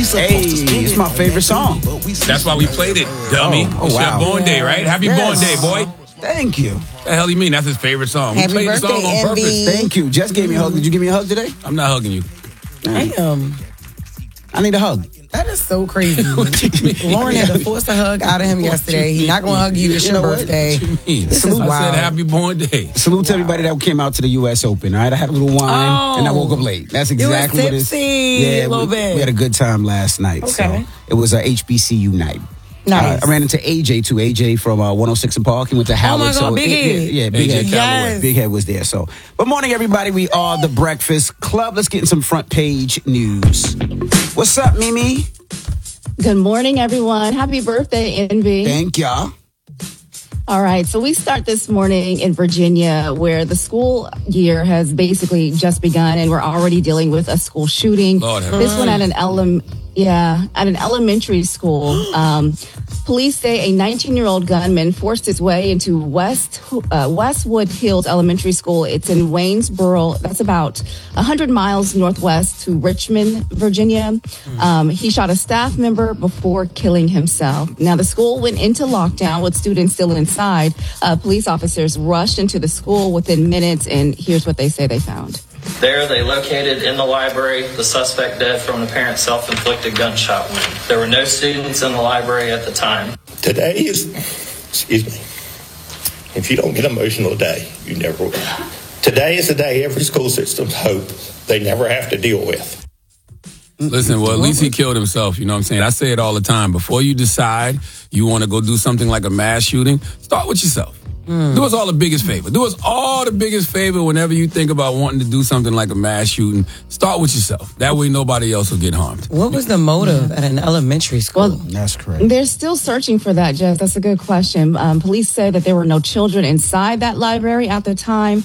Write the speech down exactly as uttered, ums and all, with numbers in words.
Hey, it's my favorite song. That's why we played it, dummy. Oh, oh, it's wow. your born day, right? Happy Yes. born day, boy. Thank you. The hell you mean? That's his favorite song. Happy we played the song birthday, on purpose. Envy. Thank you. Jess gave me a hug. Did you give me a hug today? I'm not hugging you. Damn. I need a hug. That is so crazy. What do you mean? Lauren had to force a hug out of him yesterday. He's not going to hug you. It's You your know what? birthday. What you mean? This I is said wild. happy born day. Salute to everybody that came out to the U S Open. All right, I had a little wine Oh. and I woke up late. That's You was exactly what it is. tipsy a little we, bit. we had a good time last night. Okay. So it was a H B C U night. Nice. Uh, I ran into A J too. A J from uh, one oh six in Park. He went to Howard. my God, so Big yeah, Head. yeah, Big A J Head. Calloway. Yes. Big Head was there. So, good morning, everybody. We are the Breakfast Club. Let's get in some front page news. What's up, Mimi? Good morning, everyone. Happy birthday, Envy. Thank y'all. All right, so we start this morning in Virginia, where the school year has basically just begun, and we're already dealing with a school shooting. Lord have This one at an ele- yeah, at an elementary school. Um, police say a nineteen-year-old gunman forced his way into West uh, Westwood Hills Elementary School. It's in Waynesboro. That's about one hundred miles northwest to Richmond, Virginia. Um, he shot a staff member before killing himself. Now, the school went into lockdown with students still inside. Uh, police officers rushed into the school within minutes, and here's what they say they found. There, they located in the library the suspect dead from an apparent self-inflicted gunshot wound. There were no students in the library at the time. Today is, excuse me, if you don't get emotional today, you never will. Today is the day every school system's hope they never have to deal with. Listen, well, at least he killed himself. You know what I'm saying? I say it all the time. Before you decide you want to go do something like a mass shooting, start with yourself. Mm. Do us all the biggest favor. Do us all the biggest favor whenever you think about wanting to do something like a mass shooting. Start with yourself. That way nobody else will get harmed. What was the motive at an elementary school? Well, That's correct. They're still searching for that, Jeff. That's a good question. Um, police say that there were no children inside that library at the time.